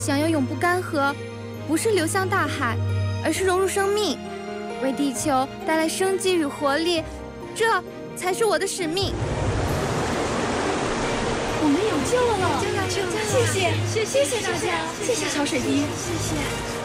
想要永不干涸，不是流向大海，而是融入生命，为地球带来生机与活力，这才是我的使命。 我们有救了！ 救了！ 谢谢大家，谢谢小水滴，谢谢。